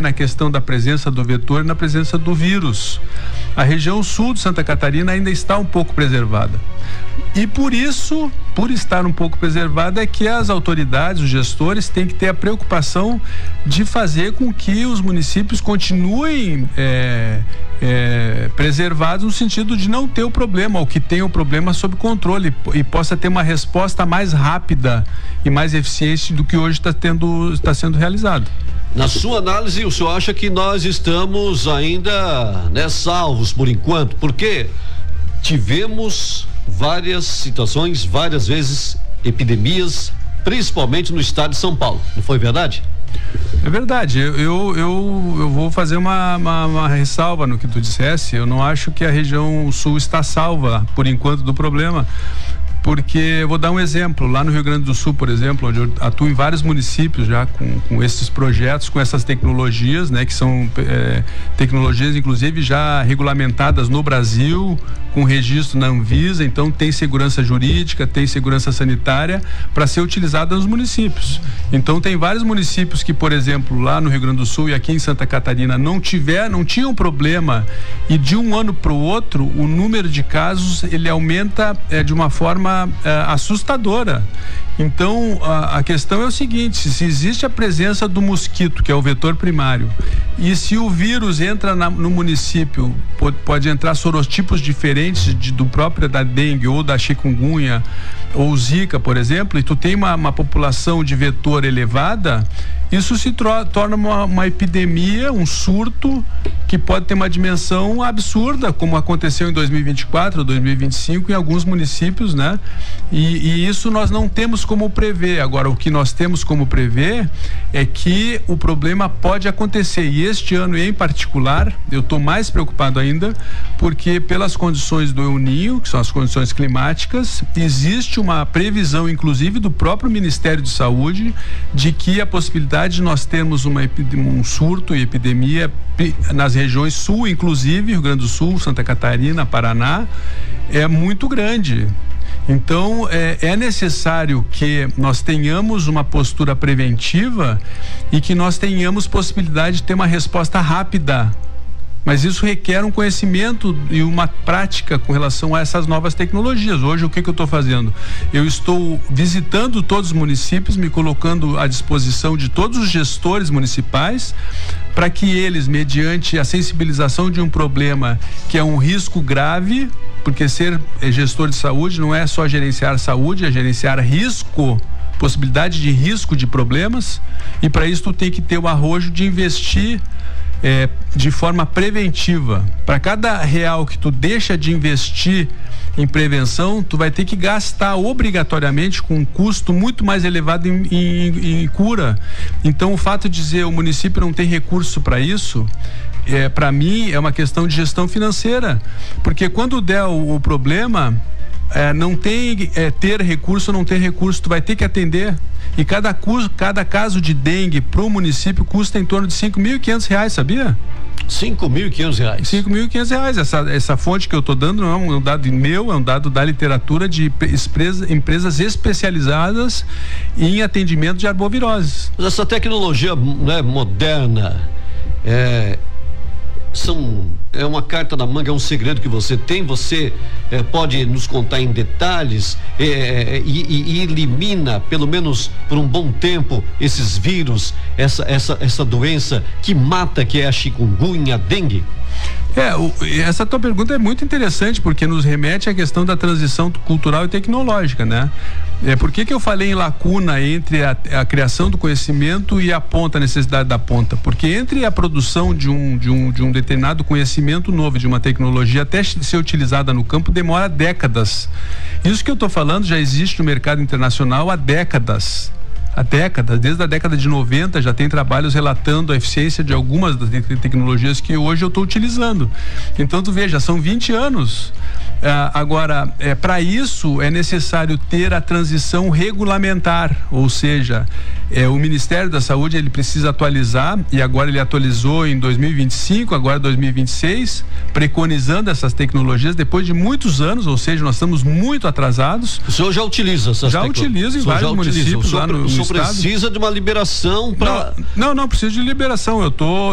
na questão da presença do vetor e na presença do vírus. A região sul de Santa Catarina ainda está um pouco preservada. E por isso, por estar um pouco preservada, é que as autoridades, os gestores, têm que ter a preocupação de fazer com que os municípios continuem preservados no sentido de não ter o problema, ou que tenha o problema sob controle e possa ter uma resposta mais rápida e mais eficiente do que hoje está sendo realizado. Na sua análise, o senhor acha que nós estamos ainda, salvos por enquanto? Porque tivemos várias situações, várias vezes epidemias, principalmente no estado de São Paulo, não foi verdade? É verdade, eu vou fazer uma ressalva no que tu dissesse. Eu não acho que a região sul está salva por enquanto do problema, porque eu vou dar um exemplo, lá no Rio Grande do Sul, por exemplo, onde eu atuo em vários municípios já com esses projetos, com essas tecnologias, que são tecnologias inclusive já regulamentadas no Brasil, com registro na Anvisa, então tem segurança jurídica, tem segurança sanitária para ser utilizada nos municípios. Então tem vários municípios que, por exemplo, lá no Rio Grande do Sul e aqui em Santa Catarina não tinham problema, e de um ano para o outro o número de casos ele aumenta de uma forma assustadora. Então a questão é o seguinte: se existe a presença do mosquito, que é o vetor primário, e se o vírus entra no município, pode entrar sorotipos diferentes do próprio da dengue ou da chikungunya ou zika, por exemplo, e tu tem uma população de vetor elevada, isso se torna uma epidemia, um surto que pode ter uma dimensão absurda, como aconteceu em 2024, 2025 em alguns municípios, e isso nós não temos como prever. Agora, o que nós temos como prever é que o problema pode acontecer, e este ano em particular eu estou mais preocupado ainda, porque pelas condições do El Niño, que são as condições climáticas, existe uma previsão inclusive do próprio Ministério de Saúde de que a possibilidade de nós termos um surto e epidemia nas regiões sul, inclusive Rio Grande do Sul, Santa Catarina, Paraná, é muito grande. Então é necessário que nós tenhamos uma postura preventiva e que nós tenhamos possibilidade de ter uma resposta rápida. Mas isso requer um conhecimento e uma prática com relação a essas novas tecnologias. Hoje, o que eu estou fazendo? Eu estou visitando todos os municípios, me colocando à disposição de todos os gestores municipais, para que eles, mediante a sensibilização de um problema que é um risco grave, porque ser gestor de saúde não é só gerenciar saúde, é gerenciar risco, possibilidade de risco de problemas, e para isso tu tem que ter o arrojo de investir de forma preventiva. Para cada real que tu deixa de investir em prevenção, tu vai ter que gastar obrigatoriamente com um custo muito mais elevado em cura. Então, o fato de dizer o município não tem recurso para isso, para mim é uma questão de gestão financeira, porque quando der o problema, não tem ter recurso ou não ter recurso, tu vai ter que atender. E cada caso de dengue pro município custa em torno de R$5.500, sabia? R$5.500. R$5.500. Essa fonte que eu estou dando não é um dado meu, é um dado da literatura de empresas especializadas em atendimento de arboviroses. Mas essa tecnologia moderna é uma carta na manga, é um segredo que você tem, você pode nos contar em detalhes e elimina, pelo menos por um bom tempo, esses vírus, essa doença que mata, que é a chikungunya, a dengue? Essa tua pergunta é muito interessante, porque nos remete à questão da transição cultural e tecnológica, Por que eu falei em lacuna entre a criação do conhecimento e a necessidade da ponta? Porque entre a produção de um determinado conhecimento novo, de uma tecnologia, até ser utilizada no campo, demora décadas. Isso que eu estou falando já existe no mercado internacional há décadas. Desde a década de 90 já tem trabalhos relatando a eficiência de algumas das tecnologias que hoje eu estou utilizando. Então tu veja, são 20 anos. Agora, para isso é necessário ter a transição regulamentar, ou seja, o Ministério da Saúde ele precisa atualizar, e agora ele atualizou em 2025, agora 2026, preconizando essas tecnologias depois de muitos anos, ou seja, nós estamos muito atrasados. O senhor já utiliza essas tecnologias? Já utilizo em vários municípios lá no estado. Precisa de uma liberação para... Não preciso de liberação, eu